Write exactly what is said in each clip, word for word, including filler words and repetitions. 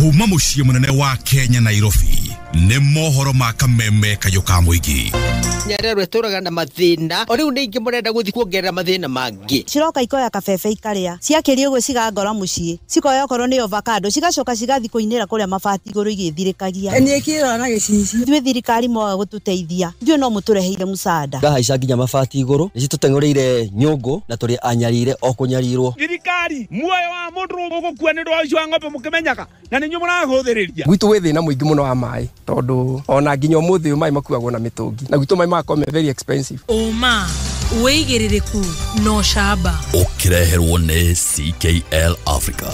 Kuma muciĩ munene wa Kenya Nairobi nĩ mohoro ma kameme kayoka muigi. Nyarero turaga na mathina ori unenge murenda guthi kuongerera mathina mangi. Ciroka ikoya kabebe ikaria ciakirio gwe cigangora muciĩ cikoya okoro ni avocado cigacoka cigathi kuinira kuria mabati iguru igithirikagia. Ni ikira na gicici. Thwe thirikari moga gututeithia. Thwe no mutureheire musada. Ngahaica nginya mabati iguru ni citutengoreire nyungu na turi anyarire okunyarirwo. Thirikari muoyo wa mundu gukua ni rwaicu ng'ombe mukimenyaka na ni nyumura guthiriria. Gwitu we thina muingi muno wa mai tondu ona nginya umuthi mai makuagwo na mitungi na gwitu mai makome very expensive. Oma weigiririku no shaba Ukireherwo ni C K L Africa.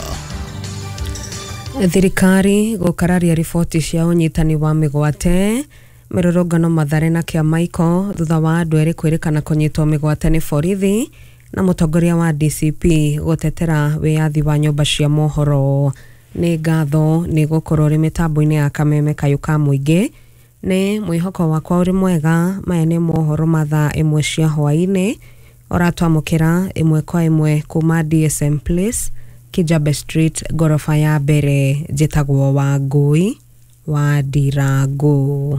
Thirikari gukararia riboti cia unyitani wa migwate mirorongano Mathare na Kiamaiko thutha wa andu eri kwirikana kunyitwo migwate ni borithi na mutongoria wa D C P gutetera wiathi wa nyumba cia mohoro. Ni ngatho ni gukorwo ri mitambo-ini ya kameme kayuka muingi ni mwihoko wakwa uri mwega maya ni mohoro mathaa imwe cia hwaini oratwamukira imwe kwa imwe kuma D S M Place Kijabe Street gorofa ya mbere njitagwo wa Ngui wa Ndirangu.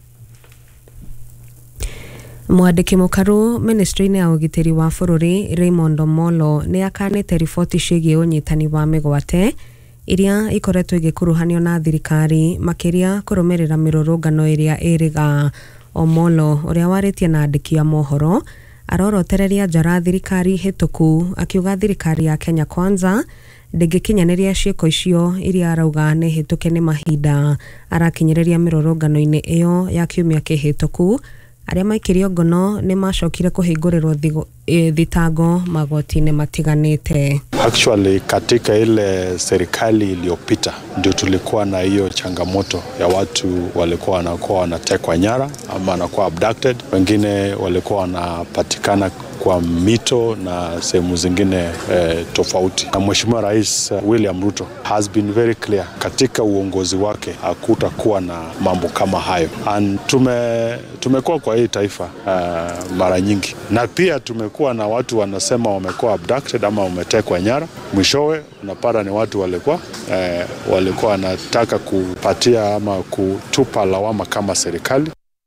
Mwandiki mukaru ministry-ini ya ugitiri wa bururi Raymond Omolo ni akanite riboti ciĩgiĩ unyitani wa migwate iria ikoretwo igikuruhanio na thirikari makiria kurumirira mirurungano iria iriga. Omolo uria waritie na andiki ya mohoro arorotereria njara thirikari hituku akiuga thirikari ya Kenya Kwanza ndingikinyaniria ciiko icio iria arauga ni hituke ni mahinda. Arakinyiriria mirurungano-ini iyo ya kiumia kihituku aria maikirio ngono ni macokire kuhingurirwo thitango magoti-ini matiganite. Actually katika ile serikali iliyopita ndio tulikuwa na hiyo changamoto ya watu walikuwa wanakuwa wanatekwa nyara ama wanakuwa abducted, wengine walikuwa wanapatikana kwa mito na sehemu zingine eh, tofauti. Na Mheshimiwa Rais uh, William Ruto has been very clear katika uongozi wake hakutakuwa na mambo kama hayo. And tume tumekuwa kwa hii taifa uh, mara nyingi na pia tumekuwa na watu wanasema wamekuwa abducted ama wametekwa nyara, mwishowe unapata ni watu walikuwa eh, walikuwa wanataka kupatia ama kutupa lawama kama serikali.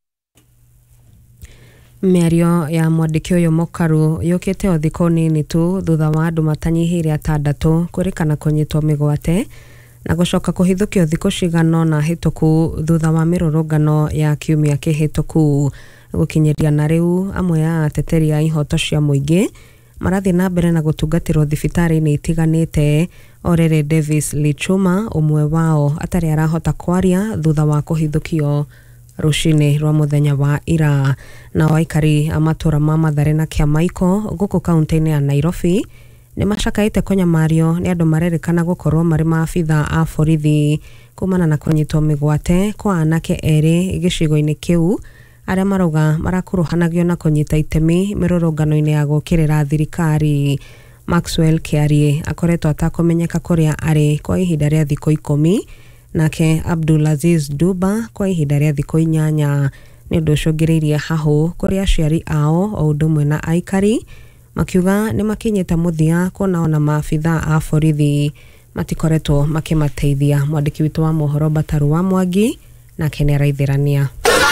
Miario ya mwandiki uyu mukaru yukite o thiko nini tu thutha wa andu matanyihire atandatu kurikana kunyitwo migwate na gucoka kuhithukio thiko cigano na hituku thutha wa mirurungano ya kiumia kihituku. Gukinyiria na riu amwe ya ateteri ya ihoto cia muingi marathi na mbere na gutungatirwo thibitari-ini itiganite. Orere Davis Lichuma umwe wao atari arahota kwaria thutha wa kuhithukio rushini rwa muthenya wa ira. Na waikari amatura ma Mathare na Kiamaiko guku kaunti-ini ya Nairobi ni macakaite kunyamario ni andu marerikana gukorwo mari maabitha a borithi kumana na kunyitwo migwate kwa anake eri gicigo-ini kiu aria marauga marakuruhanagio na kunyita itemi mirurungano-ini ya gukirira thirikari. Maxwell Kiarie akoretwo atakumenyeka kuria ari kwa ihinda ria thiko ikumi nake Abdulaziz Duba kwa ihinda ria thiko inyanya. Ni undu ucungiriirie hahu kuria aciari ao o undu mwe na aikari makiuga ni makinyita muthia kuona ona maabitha a borithi matikoretwo makimateithia. Mwandiki witu wa mohoro Bataru wa Mwangi nake ni araithirania.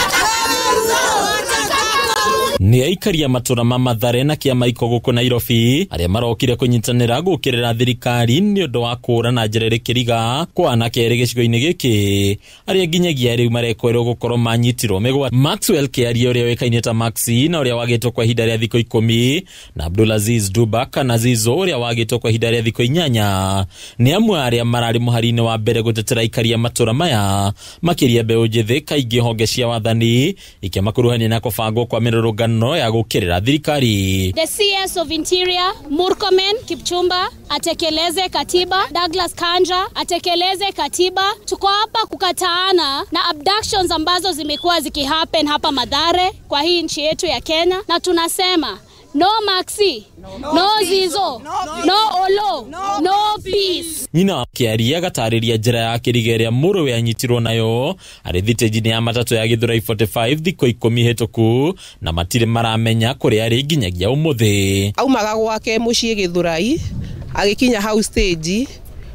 Ni aikaria matura ma Mathare na Kiamaiko guku Nairobi aria marokire kunyitanira gukirira thirikari ni undu wa kura na njirere kiriga kwa anake eri gicigo-ini giki aria nginyagia riu marekorwo gukorwo manyitirwo migwate. Maxwell Kiarie uria wekaine ta Maxi na uria wagitwo kwa ihinda ria thiko ikumi na Abdulaziz Dubak na Zizo uria wagitwo kwa ihinda ria thiko inyanya ni amwe aria marari muhari-ini wa mbere gutetera aikaria matura maya makiria mbeu njithi kaingi honge cia wathani ikiamakuruhania na kubangwo kwa mirurungano no ya gukirira thirikari. The C S of Interior Murkomen Kipchumba atekeleze katiba, Douglas Kanja atekeleze katiba. Tuko hapa kukataana na abductions ambazo zimekuwa zikihappen hapa Mathare kwa hii nchi yetu ya Kenya, na tunasema no Maxi, no, no Zizo, no, no Olo, no, no peace. Nyina Kiarie agatariria njira ya kirigeria muruwe anyitirwo nayo ari thitejini ya matatu ya Githurai forty-five thiko ikumi hituku na matire maramenya kuri ari nginyagia umuthi. Aumaga gwake mucii Githurai agikinya hau stage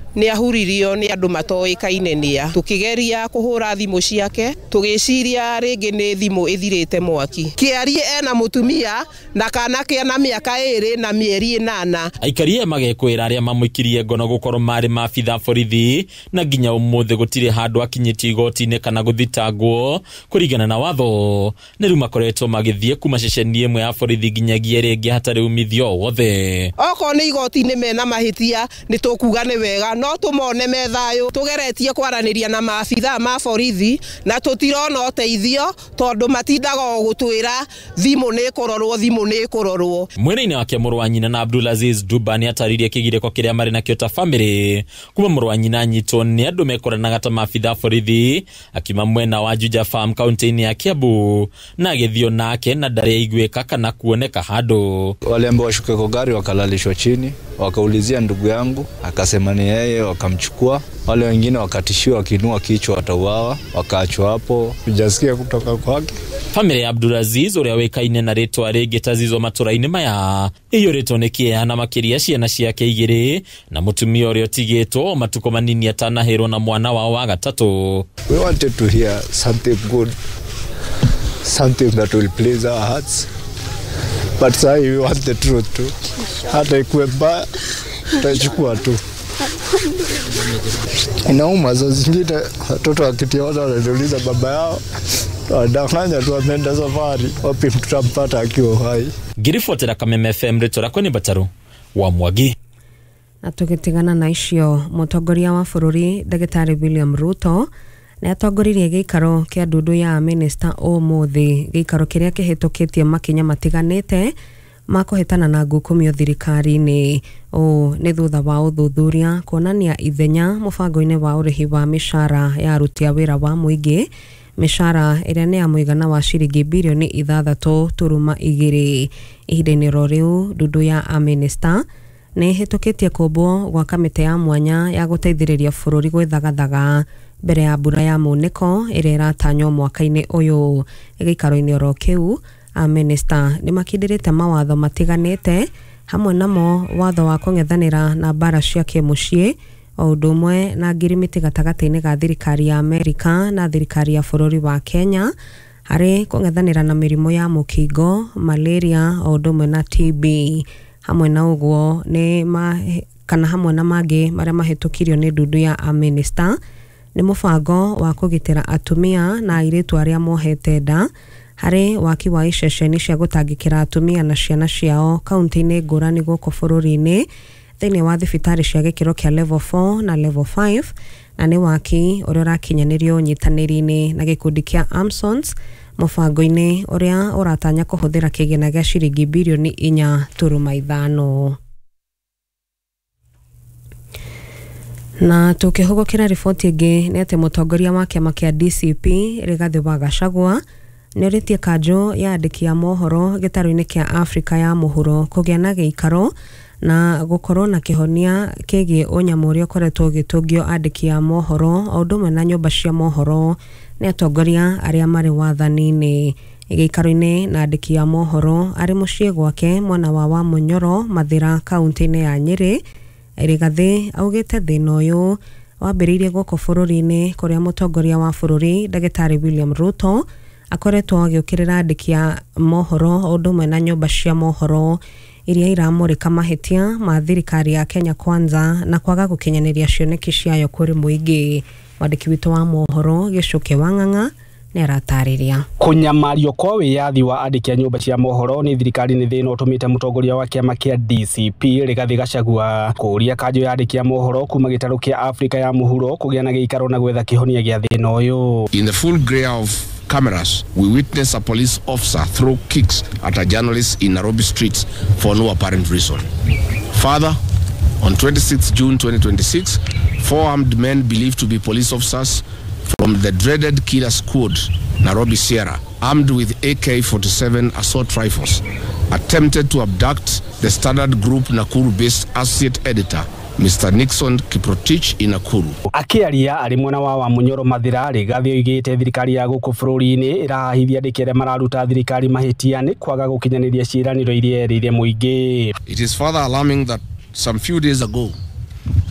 ni ahuririo ni andu matoikaine nia tukigeria kuhura thimu ciake tugiciria ringi ni thimu ithirite mwaki kiarie ena mutumia na kana kia na miaka iri na mieri inana. Aikarie magekwira aria mamuikirie ngono gukorwo mari maabitha borithi na nginya umuthi gutire handu akinyiti igoti-ini kana guthitangwo kurigana na watho ni riu makoretwo magithie kuma ceceni imwe ya borithi nginyagia ringi hatari umithio wothe. Oko ni igoti-ini mena mahitia ni tukuga ni wega no tumone methayo tugeretie kwaraniria na maabitha ma borithi na tutirona uteithio tondu matindaga gutwira thimu ni kurorwo thimu ni kurorwo. Mwene-ini wake mũrũ wa nyina na Abdulaziz Duba ni ataririe kigiriko kiria mari nakio ta family kuma mũrũ wa nyina nyitwo ni andu mekoranaga ta maabitha borithi akima mwena wa Juja Farm county-ini ya Kiambu na agithio nake na ndari aiguika kana kuoneka handu. Wale ambao washuka kwa gari wakalalishwa chini wakaulizia ndugu yangu akasema ni yeye, wakamchukua. Wale wengine wakatishiwa wakiinua kichwa watauawa, wakaachwa hapo. Hujasikia kutoka kwake. Family ya Abdulaziz uria wekaine na ritwa ringi tazizo matura-ini maya iyo ritwa nikiana makiria ciana ciake igiri na mutumia uria utigitwo matuko manini atanahirwo na mwana wao wa gatatu. We wanted to hear something good, something that will please our hearts, but say we want the truth too. Hata ikuwe mbaya tutachukua tu. Inauma za zingine watoto wakitiona wanauliza baba yao wadanganya tu ameenda safari wapi tutampata akiwa hai. Ngiribotera Kameme F M ritwa rakwa ni Bataru wa Mwangi. Na tugitigana na icio mutongoria wa bururi Ndagĩtarĩ William Ruto na atongoririe gĩikaro kĩa ndundu ya minister umuthi gĩikaro kĩrĩa kĩhĩtũkĩtie makinya matiganĩte makuhetana na ngukumio thirikari-inĩ. O nĩ thutha wa ũthuthuria kuonania ithenya mũbango-inĩ wa ũrĩhi wa mĩcara ya aruti a wĩra wa mũingĩ, mĩcara ĩrĩa nĩ ya mũigana wa ciringi birioni ithathatũ turuma igĩrĩ. Ihinda-inĩ ro rĩu ndundu ya minister nĩ hĩtũkĩtie kũmbwo gwa kamĩtĩ ya mwanya ya gũteithĩrĩria bũrũri gwĩthagathaga mbere ya mbura ya mũnĩko ĩrĩa ĩratanywo mwaka-inĩ ũyũ. Gĩikaro-inĩ oro kĩu a minister nĩ makindĩrĩte mawatho matiganĩte, hamwe namo watho wa kũng'ethanĩra na mbara cia kĩmũciĩ, o ũndũ ũmwe na ngirimiti gatagatĩ-inĩ ga thirikari ya Amerika na thirikari ya bũrũri wa Kenya harĩ kũng'ethanĩra na mĩrimũ ya mũkingo, malaria o ũndũ ũmwe na T B. Hamwe na ũguo nĩ ma kana hamwe na mangĩ marĩa mahĩtũkirio nĩ ndundu ya a minister nĩ mũbango wa kũgitĩra atumia na airĩtu arĩa mohete nda harĩ waki wa iceceni cia gũtangĩkĩra atumia na ciana ciao kaunti-inĩ ngũrani gũkũ bũrũri-inĩ thĩinĩ wa thibitarĩ cia gĩkĩro kĩa level four na level five, na nĩ waki ũrĩa ũrakinyanĩrio ũnyitanĩri-inĩ na gĩkundi kĩa AMSONS mũbango-inĩ ũrĩa ũratanya kũhũthĩra kĩgĩna gĩa ciringi birioni inya turuma ithano. Na tukĩhũgũkĩra riboti ĩngĩ nĩ atĩ mũtongoria wa kĩama kĩa D C P Rigathĩ wa Gachagua nĩ ũrĩtie kanjũ ya andĩki a mohoro gĩtarũ-inĩ kĩa Afrika ya mũhuro kũgĩa na gĩikaro na gũkorwo na kĩhonia kĩgiĩ ũnyamũ ũrĩa ũkoretwo ũgĩtũngio andĩki a mohoro o ũndũ ũmwe na nyũmba cia mohoro nĩ atongoria arĩa marĩ wathani-inĩ. Gĩikaro-inĩ na andĩki a mohoro arĩ mũciĩ gwake mwena wa Wamunyoro Mathĩra kaunti-inĩ ya Nyĩrĩ, Rigathĩ augĩte thĩna ũyũ wambĩrĩirie gũkũ bũrũri-inĩ kũrĩa mũtongoria wa bũrũri Ndagĩtarĩ William Ruto akoretwo agĩũkĩrĩra andĩki a mohoro o ũndũ ũmwe na nyũmba cia mohoro iria iramũrĩka mahĩtia ma thirikari ya Kenya Kwanza na kwaga gũkinyanĩria cioneki ciayo kũrĩ mũingĩ. Mwandĩki witũ wa mohoro Gĩcũke wa Ng'ang'a nĩ aratarĩria. Kunyamario kwa wĩyathi wa andĩki a nyũmba cia mohoro nĩ thirikari nĩ thĩna ũtũmĩte mũtongoria wa kĩama kĩa D C P Rigathĩ Gachagua kũria kanjũ ya andĩki a mohoro kuma gĩtarũ kĩa Afrika ya mũhuro kũgĩa na gĩikaro na gwetha kĩhonia gĩa thĩna ũyũ. In the full glare of cameras, we witnessed a police officer throw kicks at a journalist in Nairobi streets for no apparent reason. Further, on twenty-sixth June twenty twenty-six, four armed men believed to be police officers from the dreaded killer squad, Nairobi Sierra, armed with A K forty-seven assault rifles, attempted to abduct the Standard Group Nakuru-based associate editor, Mister Nixon Kiprotich in Nakuru. Akiaria ari mwena wa Wamunyoro Mathĩra, Rigathĩ oigĩte thirikari ya gũkũ bũrũri-inĩ ĩrahithia andĩki arĩa mararuta thirikari mahĩtia nĩ kwaga gũkinyanĩria ciĩranĩro iria erĩire mũingĩ. It is further alarming that some few days ago,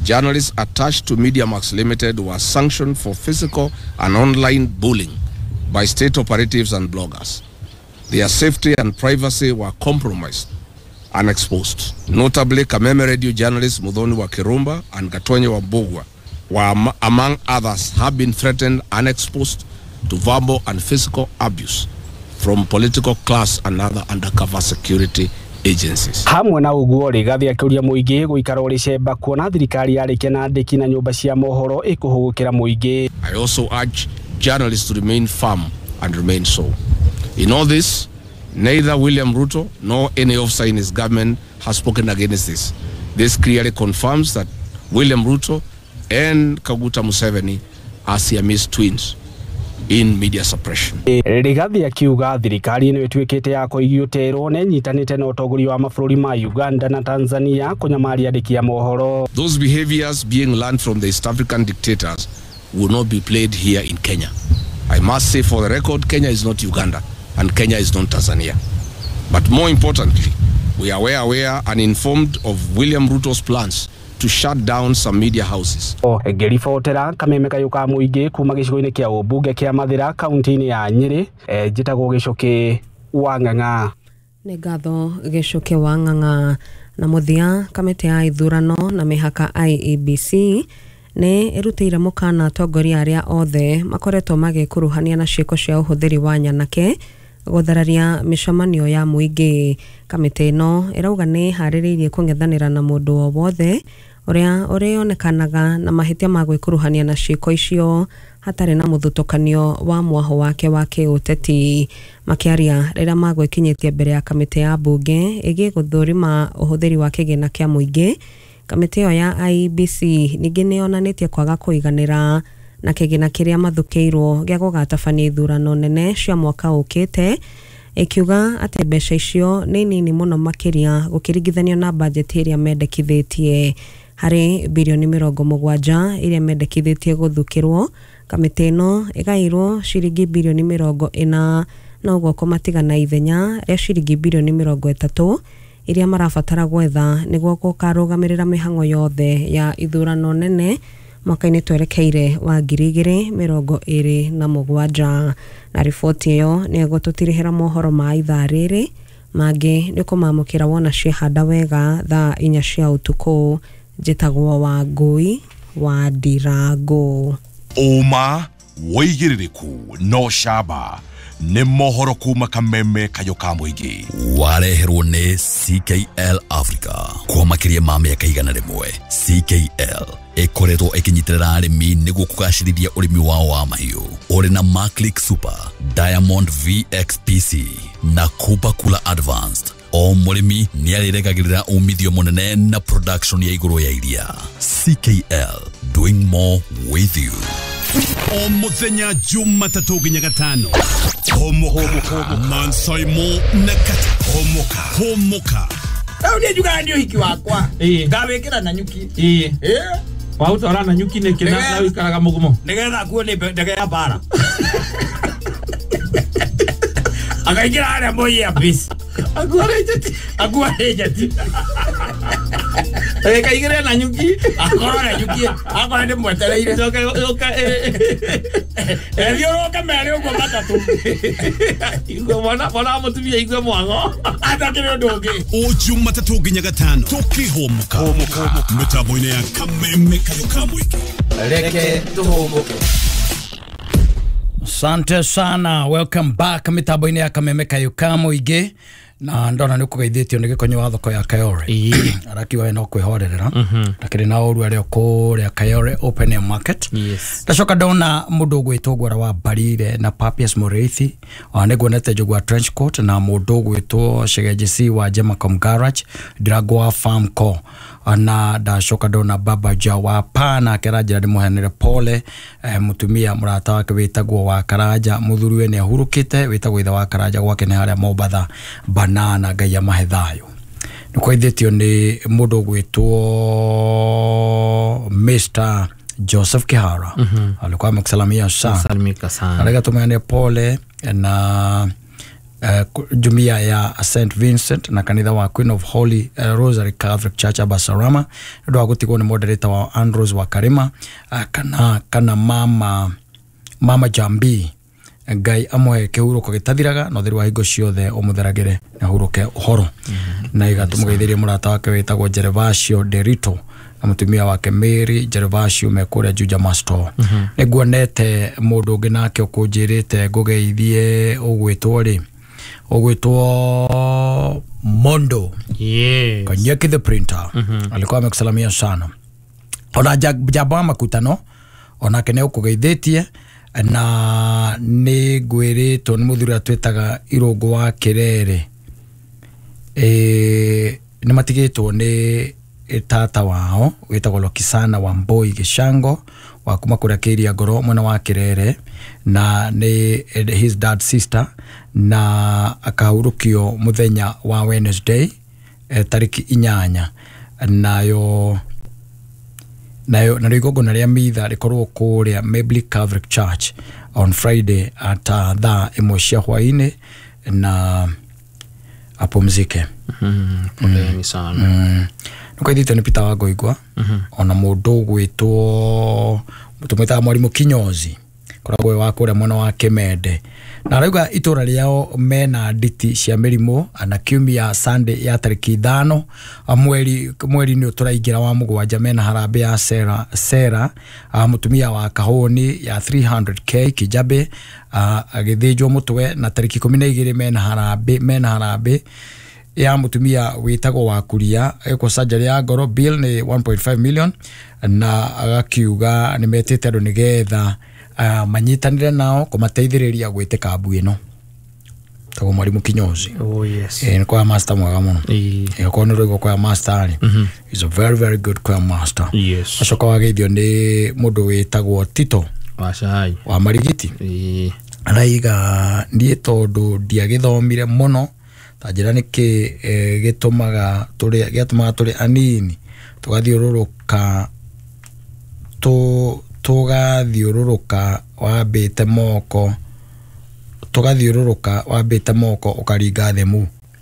journalists attached to MediaMax Limited were sanctioned for physical and online bullying by state operatives and bloggers. Their safety and privacy were compromised and exposed. Notably, Kameme Radio journalists Muthoni wa Kirumba and Gatonye wa Mbugua were, among others, have been threatened and exposed to verbal and physical abuse from political class and other undercover security agencies. Hamwe na uguo rigathi akiuria muingi guikara uri cemba kuona thirikari yarikia na ndiki na nyumba cia mohoro ikuhugukira muingi. I also urge journalists to remain firm and remain so. In all this, neither William Ruto nor any officer in his government has spoken against this. This clearly confirms that William Ruto and Kaguta Museveni are Siamese twins in media suppression. Rigathi akiuga thirikari ino ituikite ya kuigutero ne nyitanite na utongoria wa mabũrũri ma Uganda na Tanzania kunyamaria ndiki ya mohoro. Those behaviors being learned from the East African dictators will not be played here in Kenya. I must say for the record, Kenya is not Uganda and Kenya is not Tanzania. But more importantly, we are aware, aware and informed of William Ruto's plans to shut down some media houses. O ngiribotera Kameme Kayuka muingi kuma gicigo-ini kia ubunge kia Mathira kaunti-ini ya Nyeri e, njitagwo Gicuki wa Ng'ang'a. Nĩ ngatho Gicuki wa Ng'ang'a. Na muthia kamĩtĩ ya ithurano na mĩhaka I E B C nĩ ĩrutĩire mũkana atongoria arĩa othe makoretwo magĩkuruhania na ciĩko cia ũhũthĩri wa nyanake guthararia mĩcemanio ya mũingĩ. Kamĩtĩ ĩno ĩrauga nĩ harĩrĩirie kũng'ethanĩra na mũndũ o wothe ũrĩa ũrĩonekanaga na mahĩtia ma gwĩkuruhania na ciĩko icio hatarĩ na mũthutũkanio wa mwaho wake wa kĩũteti. Makĩaria rĩrĩa magwĩkinyĩtie mbere ya kamĩtĩ ya mbunge ĩgiĩ gũthũrima ũhũthĩri wa kĩgĩna kĩa mũingĩ, kamĩtĩ ĩyo ya I E B C ningĩ nĩyonanĩtie kwaga kũiganĩra na kĩgĩna kĩrĩa mathukĩirwo gĩa gũgatabania ithurano nene cia mwaka ũkĩte, ikiuga atĩ mbeca icio nĩ nini mũno makĩria gũkĩringithanio na bajeti ĩrĩa mendekithĩtie harĩ bilioni mĩrongo mũgwanja iria mendekithĩtie gũthukĩrwo. Kamĩtĩ ĩno ĩgaĩirwo ciringi bilioni mĩrongo ĩna na ũguo kũmatiga na ithenya rĩa ciringi bilioni mĩrongo ĩtatũ iria marabatara gwetha nĩguo gũkarũgamĩrĩra mĩhang'o yothe ya ithurano nene mwaka-inĩ twerekeire wa ngiri igĩrĩ mĩrongo ĩrĩ na mũgwanja. Na riboti ĩyo nĩ gũtũtirĩhĩra mohoro ma ithaa rĩrĩ, mangĩ nĩ kũmamũkĩra wona ciehanda wega thaa inya cia ũtukũ. Njĩtagwo wa Ngui wa Ndirango. Uma woigĩrĩrĩku no camba nĩ mohoro kuma Kameme Kayuka mũingĩ. Wareherwo nĩ C K L Africa kwa makĩria ma mĩaka igana rĩmwe. C K L ĩkoretwo ĩkĩnyitĩrĩra arĩmi nĩguo kũgacĩrithia ũrĩmi wao wa mahiũ. Ũrĩ na Maclick Super, Diamond V X P C na Cooper Cooler Advanced. O mũrĩmi nĩ arĩregagĩrĩra umithio mũnene na production ya igũrũ ya iria. C K L, doing more with you. O muthenya Jumatatu nginya Gatano. Homoka Mansoimo Nakata. Homoka Homoka. Tau ni juga ndio hiki wakwa. Eh, ngawekera na nyuki. Eh. Eh. Wautora na nyuki ne kina na wikaraga mugumo. Ngegetha kuone ndege ya bara. Akaingira ara moyi ya bis. Aguarejeti. Aguarejeti. Eh, kaigire na nyuki. Akora na nyuki. Akora ndi mwetereire. Oka oka eh. Eh, dio roka mere ugo matatu. Ingo mwana mwana mutumia igwe mwango. Atakire ndoge. O Jumatatu nginya Gatano. Tukihomuka. Homuka. Mitambo-inĩ ya Kameme Kayuka mũingĩ. Reke tuhomuke. Asante sana, welcome back mitambo-inĩ ya Kameme Kayuka mũingĩ. Na ndona nĩ kũgeithĩtio nĩ gĩkonyo wa thoko ya Kayore. Arakiwa no kwĩhorerera. Lakini na ũru arĩa kũrĩa Kayore Open Air Market. Yes. Ndacoka ndona mũndũ ũgwĩtwo Gwara wa Barire na Papias Mũrĩithi. Nĩ nguonete Njũgũ Trench Coat na mũndũ ũgwĩtwo Shegejisi wa Gemacom Garage, Dragwa Farm Co. Na ndacoka ndona Baba Jawa pana keranjira ndimuhenere pole eh, mutumia murata wake witagwo wa Karanja muthuriwe nĩ ahurukite witagwo ithe wa Karanja gwake nĩ harĩa Mombatha Banana Ngai amahe thayo. Nĩ kwaithĩtio nĩ mũndũ gwĩtwo Mister Joseph Kihara. Mm -hmm. Alikuwa amekusalamia sana. Salimika sana. Alega tumeane pole na uh, jumia ya Saint Vincent na kanitha wa Queen of Holy uh, Rosary Catholic Church Abasarama ndo agutigwo ni moderator wa Andrews wa Karima uh, kana kana mama mama Jambi Ngai amwe kehuroko gitathiraga no thirwa hingo ciothe umutheragire na huroke uhoro mm -hmm. na igatumugeithirie murata wake witagwo Gervasio Derito na mutumia wake Mary Gervasio mekuria Juja Master mm -hmm. niguonete mundu ungi nake ukunjirite ngugeithie ugwitwo ri ugwitwo Mondo yes Kanyeki the printer mm -hmm. alikuwa amekusalamia sana ona jaba makutano ona kene ukugeithitie na ni ngwiritwo ni muthuri atwetaga Irungu wa Kirere eh ni matigitwo ni tata wao witagwo Lokisana wa Mboi Gishango wa kuma kuria Kiria Ngoro mwana wa Kirere na ni his dad sister na akahurukio muthenya wa Wednesday eh, tariki inyanya nayo nayo na rigogo na ria mitha rikorwo kuria Mabley Catholic Church on Friday at uh, thaa imwe cia hwaini na apumzike mhm poleni sana mm. nukaithite ni Peter Wagoigwa mm -hmm. ona mundu gwitwo mutumita mwarimu Kinyozi koragwo wa kuria mwana wa Kimende na arauga itura riao mena nditi cia mirimo ana kiumia Sunday ya tariki ithano mweri mweri ni uturaingira wa mugwanja mena harambe ya Sera Sera mutumia wa Kahoni ya three hundred K Kijabe agithijwo mutwe na tariki kumi na igiri mena harambe mena harambe ya mutumia witagwo wa kuria eko surgery ya ngoro bill ni one point five million na agakiuga ni metete andu nigetha Uh, manyitanire nao kumateithiriria gwite kambu ino tago mwarimu Kinyozi oh yes eh kwa master mwaga muno eh kwa nuru kwa master ali mm -hmm. is a very very good kwa master yes acoka wageithio ni mundu witagwo Tito washai wa Marigiti eh araiga ndie tondu ndiagithomire muno tajira niki eh, gitumaga turi gitumaga turi anini tugathiururuka tu tugathiururuka wambite moko tugathiururuka wambite moko ukaringa themu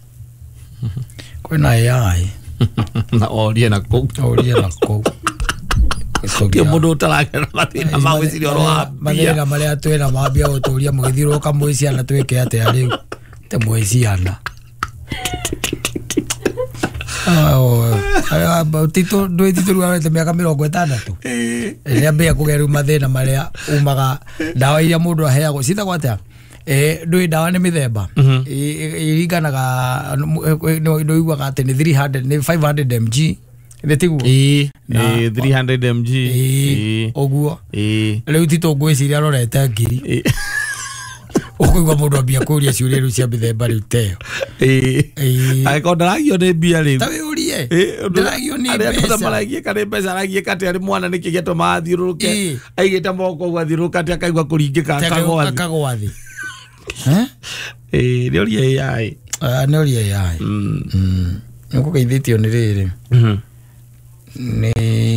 kwina ai na orie na ku orie na ku Ke mundu utaragera mathina ma gwiciria ro wa mathina maria twina mambia guturia mugithiuruka mwiciana twike ate ari te mwiciana ah oh Tito ndui Tito ruwa te miaka mirongo itandatu ria mbia kugeru mathina maria umaga dawa iria mundu aheagwo citagwo atia eh ndui dawa ni mithemba iringanaga no igwaga ati ni three hundred ni five hundred milligrams thetigu eh three hundred milligrams eh oguo eh riu Tito ngwiciria rorete ngiri ukugwa mundu ambia kuria ciuria riu cia mithemba riu teo eh ai ko ndaragio ni mbia riu tawe urie ndaragio ni mbeca ari maragie kare mbeca aragie kati ari mwana niki geto mathiuruke aigite moko gwathiuruka ati akaigwa kuringika akagwathi akagwathi eh eh ni urie ai ah ni urie ai mm nuko geithitio ni riri mhm ni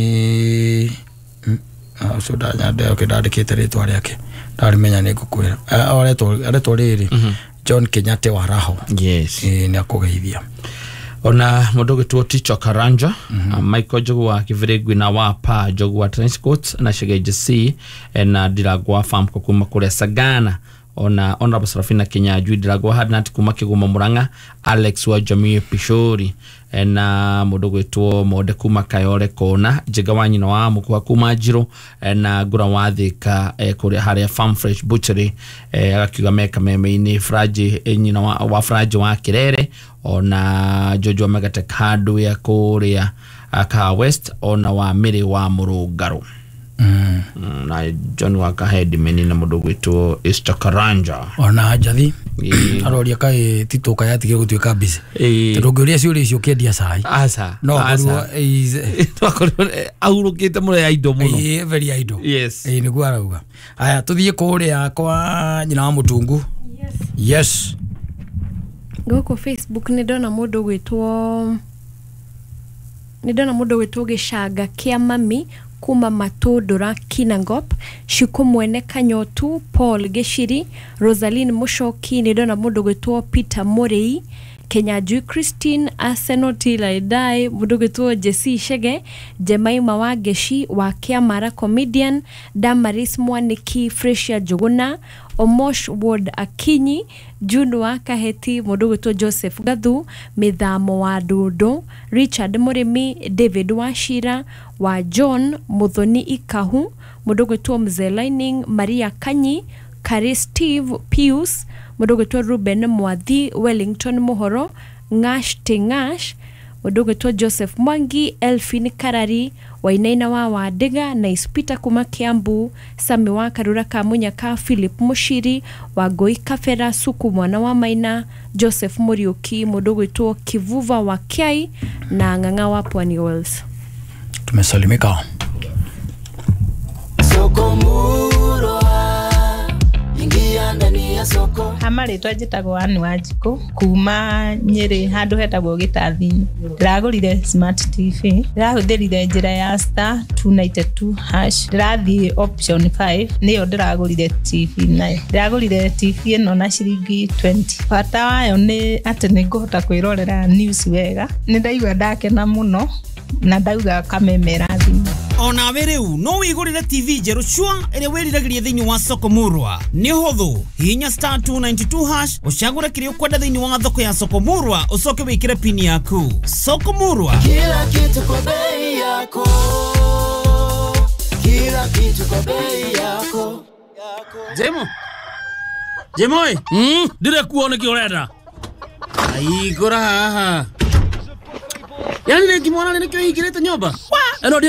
ah so da nyanda okay ndandikite ritwa riake ndarimenya ni ngukwira aretwo aretwo riri John Kenyatta wa Raho yes eh ni akugeithia ona mundu gitwo Ticho Karanja mm -hmm. Michael Jogu wa Kiviregwi na wa pa Jogu wa Transport na Shegeje C na Diragwa Farm kuma kule Sagana ona Honorable Serafina Kinyanjui Diragwa Hadnat kuma Kigoma Muranga Alex wa Jamii Pishori na mundu gwitwo Mode kuma Kayore Kona Jigawanyi na wa mukwa kuma Jiro na Gura Wathika e, kuri haria Farm Fresh Butchery e, agakiuga meka meme-ini Fraji e, nyina wa, wa Fraji wa Kirere ona Jojo Megate Hardware kuria aka West ona wa Miri wa Murugaro mm. mm, na John Wakahedi menina mundu gwitwo Easter Karanja ona Jathi aroria kai Tito kayatige gutwika busy tondu ngiuria ciuria icio kendia cai asa no korwo ahurukite mure ya indo muno eh very idle yes eh niguo arauga aya tuthie kuria kwa nyina wa mutungu yes yes goko Facebook ni ndona mundu gwitwo ni ndona mundu gwitwo Gicanga kia mami kuma Matodora Kinangop, Shuku Mwene Kanyotu, Paul Geshiri, Rosaline Mushoki, Nidona Mudogoto, Peter Morei, Kenya Ju Christine, Arsenal Tila Edai, Mudogoto Jesse Shege, Jemaima wa Geshi, wa Kiamara Comedian, Damaris Mwaniki, Freshia Joguna, Omosh Ward Akinyi, Juno wa Kaheti, Mudogoto Joseph Gadu, Mithamo wa Dodo, Richard Moremi, David Washira, wa John Muthoni Ikahu, Mudogoto Mzee Lining, Maria Kanyi, Kari Steve Pius, Mudogoto Ruben Mwathi, Wellington Mohoro, Ngash Tingash, Mudogoto Joseph Mwangi, Elfin Karari, Wainaina wa Wadega, na Ispita kuma Kiambu, Sami wa Karura Kamunyaka, Philip Mushiri, Wagoi Kafera, Suku mwana wa Maina, Joseph Muriuki, Mudogoto Kivuva wa Kiai, na Nganga wa Pwani Wells. Tumesalimika. Sokomuro ingia ndani ya soko. Hamari twajitagwo Ani Wanjiku kuma Nyeri handu hetagwo Gitathini. Ndĩragũrire smart T V. Ndĩrahũthĩrire njĩra ya star two ninety-two hash. Ndĩrathi option five niyo ndĩragũrire T V nayo. Ndĩragũrire T V ĩno na ciringi twenty. Bata wayo nĩ atĩ nĩngũhota kwĩrorera news wega. Nĩndaigua ndakena mũno na ndauga kamemera thimũ. Ona wereu no wigurire T V jeru shwa ere weriragirie thini wa Sokomurwa ni hotho hinya star two ninety-two hash ushagura kirio kwenda thini wa thoko ya Sokomurwa usoke wikire pini yaku. Sokomurwa, kila kitu kwa bei yako, kila kitu kwa bei yako. Jemo Jemoi mm dire kuone kioreda ai gora haha yani ne kimona ne kyo igirete nyoba eno